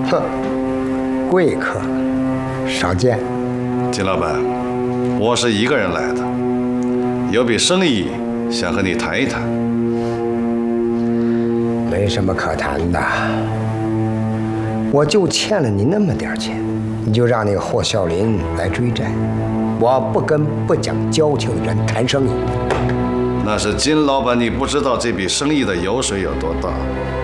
哼，贵客少见。 金老板，我是一个人来的，有笔生意想和你谈一谈。 没什么可谈的，我就欠了你那么点钱，你就让那个霍啸林来追债。我不跟不讲交情的人谈生意。 那是金老板，你不知道这笔生意的油水有多大。